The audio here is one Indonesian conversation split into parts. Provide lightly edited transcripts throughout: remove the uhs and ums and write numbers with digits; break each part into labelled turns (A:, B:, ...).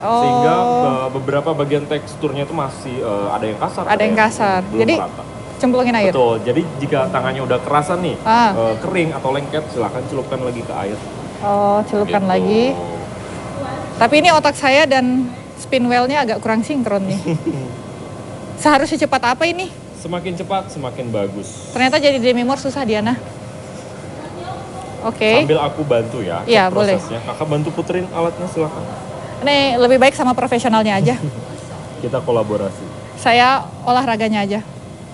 A: Sehingga beberapa bagian teksturnya itu masih ada yang kasar.
B: Ada yang kasar. Jadi
A: rata.
B: cemplungin air.
A: Betul. Jadi jika tangannya udah kerasan nih, kering atau lengket, silakan celupkan lagi ke air.
B: Oh, celupkan
A: Gitu.
B: lagi. Tapi ini otak saya dan spin wheel-nya agak kurang sinkron nih. Seharusnya cepat apa ini?
A: Semakin cepat, semakin bagus.
B: Ternyata jadi demi more susah, Diana. Oke.
A: Sambil aku bantu ya.
B: Iya, boleh.
A: Prosesnya. Kakak bantu puterin alatnya, silakan.
B: Ini lebih baik sama profesionalnya aja.
A: Kita kolaborasi.
B: Saya olahraganya aja.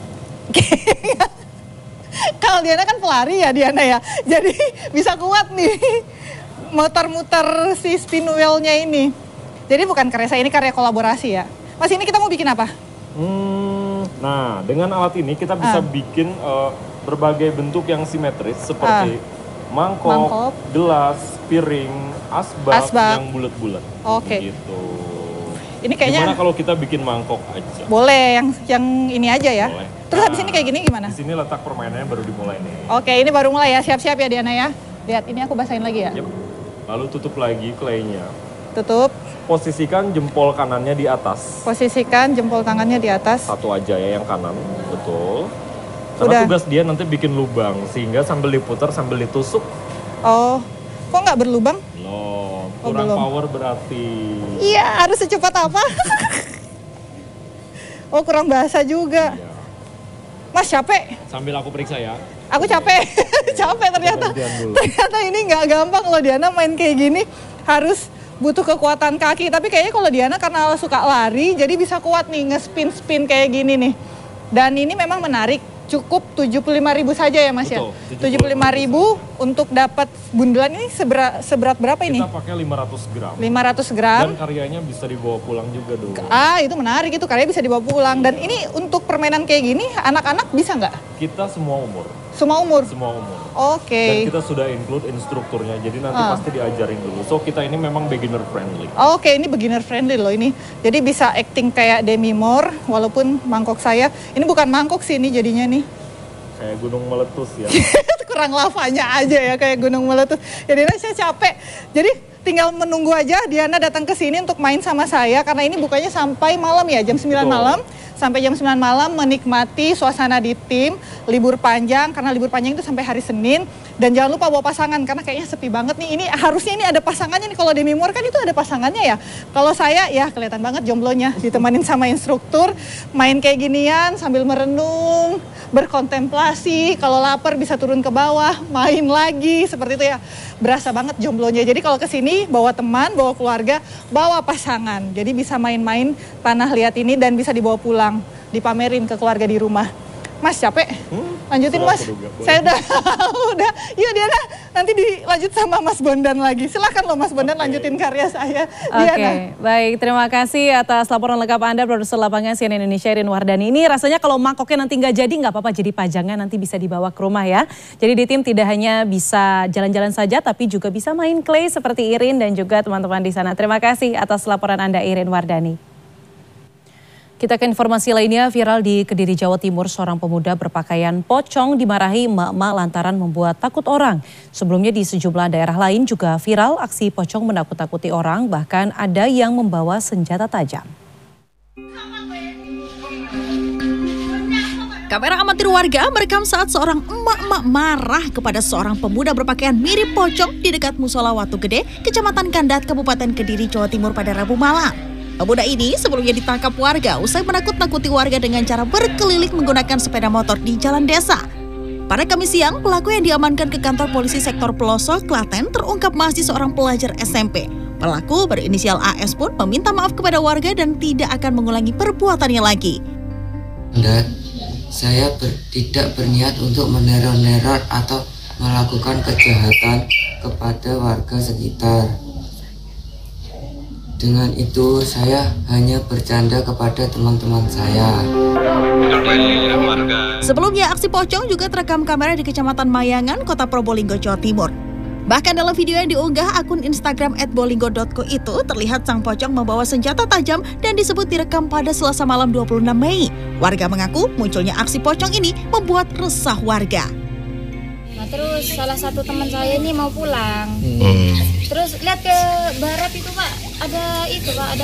B: Kalau Diana kan pelari ya, Diana ya. Jadi bisa kuat nih muter-muter si spin wheel-nya ini. Jadi bukan karya saya, ini karya kolaborasi ya. Mas, ini kita mau bikin apa?
A: Nah, dengan alat ini kita bisa bikin berbagai bentuk yang simetris seperti mangkok, gelas, piring, asbak yang bulat-bulat.
B: Oke.
A: Gitu.
B: Ini kayaknya
A: gimana kalau kita bikin mangkok aja?
B: Boleh, yang ini aja ya.
A: Boleh.
B: Terus habis ini kayak gini gimana?
A: Di sini letak permainannya baru dimulai nih.
B: Oke, ini baru mulai ya. Siap-siap ya Diana ya. Lihat, ini aku basahin lagi ya.
A: Yep. Lalu tutup lagi clay-nya.
B: Tutup.
A: Posisikan jempol kanannya di atas.
B: Posisikan jempol tangannya di atas.
A: Satu aja ya yang kanan, betul. Karena tugas dia nanti bikin lubang, sehingga sambil diputar sambil ditusuk.
B: Oh, kok nggak berlubang?
A: Loh, kurang power berarti.
B: Iya, harus secepat apa? Oh, kurang bahasa juga.
A: Iya.
B: Mas, capek?
A: Sambil aku periksa ya.
B: Aku capek. Capek ternyata. Ternyata ini nggak gampang loh Diana main kayak gini. Harus butuh kekuatan kaki. Tapi kayaknya kalau Diana karena suka lari, jadi bisa kuat nih nge-spin-spin kayak gini nih. Dan ini memang menarik. Cukup 75.000 saja ya Mas.
A: Betul,
B: ya? 75.000 untuk dapat bundelan ini seberat berapa ini?
A: Kita pakai 500 gram.
B: 500 gram.
A: Dan karyanya bisa dibawa pulang juga dong.
B: Itu menarik, itu karyanya bisa dibawa pulang. Dan ini untuk permainan kayak gini, anak-anak bisa nggak?
A: Kita semua umur.
B: Semua umur?
A: Semua umur.
B: Oke.
A: Dan kita sudah include instrukturnya, jadi nanti pasti diajarin dulu. So kita ini memang beginner friendly.
B: Oke, ini beginner friendly loh ini. Jadi bisa acting kayak Demi Moore, walaupun mangkok saya. Ini bukan mangkok sih ini jadinya nih.
A: Kayak gunung meletus ya.
B: Kurang lavanya aja ya kayak gunung meletus. Ya Diana, saya capek. Jadi tinggal menunggu aja Diana datang ke sini untuk main sama saya. Karena ini bukanya sampai malam ya, jam 9 malam. Sampai jam 9 malam menikmati suasana di tim, libur panjang, karena libur panjang itu sampai hari Senin. Dan jangan lupa bawa pasangan, karena kayaknya sepi banget nih. Ini harusnya ini ada pasangannya nih, kalau Demi Moore kan itu ada pasangannya ya. Kalau saya ya kelihatan banget jomblonya, ditemanin sama instruktur, main kayak ginian sambil merenung, berkontemplasi, kalau lapar bisa turun ke bawah, main lagi, seperti itu ya. Berasa banget jomblonya. Jadi kalau kesini bawa teman, bawa keluarga, bawa pasangan. Jadi bisa main-main tanah liat ini dan bisa dibawa pulang, dipamerin ke keluarga di rumah. Mas, capek? Lanjutin Mas. Saya udah. Yuk Diana, nanti dilanjut sama Mas Bondan lagi. Silakan loh Mas Bondan lanjutin karya saya.
C: Oke, baik. Terima kasih atas laporan lengkap Anda, produser lapangan CNN Indonesia Irin Wardani. Ini rasanya kalau mangkoknya nanti nggak jadi nggak apa-apa, jadi pajangan nanti bisa dibawa ke rumah ya. Jadi di tim tidak hanya bisa jalan-jalan saja, tapi juga bisa main clay seperti Irin dan juga teman-teman di sana. Terima kasih atas laporan Anda, Irin Wardani. Kita ke informasi lainnya, viral di Kediri, Jawa Timur, seorang pemuda berpakaian pocong dimarahi emak-emak lantaran membuat takut orang. Sebelumnya di sejumlah daerah lain juga viral aksi pocong menakut-takuti orang, bahkan ada yang membawa senjata tajam.
D: Kamera amatir warga merekam saat seorang emak-emak marah kepada seorang pemuda berpakaian mirip pocong di dekat Musola Watu Gede, Kecamatan Kandat, Kabupaten Kediri, Jawa Timur pada Rabu malam. Pemuda ini sebelumnya ditangkap warga usai menakut-nakuti warga dengan cara berkeliling menggunakan sepeda motor di jalan desa. Pada Kamis siang, pelaku yang diamankan ke kantor polisi sektor Pelosok, Klaten terungkap masih seorang pelajar SMP. Pelaku berinisial AS pun meminta maaf kepada warga dan tidak akan mengulangi perbuatannya lagi.
E: Saya tidak berniat untuk meneror-neror atau melakukan kejahatan kepada warga sekitar. Dengan itu saya hanya bercanda kepada teman-teman saya.
D: Sebelumnya aksi pocong juga terekam kamera di Kecamatan Mayangan, Kota Probolinggo, Jawa Timur. Bahkan dalam video yang diunggah akun Instagram @bolinggo.co itu terlihat sang pocong membawa senjata tajam dan disebut direkam pada Selasa malam 26 Mei. Warga mengaku munculnya aksi pocong ini membuat resah warga.
F: Nah terus salah satu teman saya ini mau pulang. Terus lihat ke barat itu Pak, ada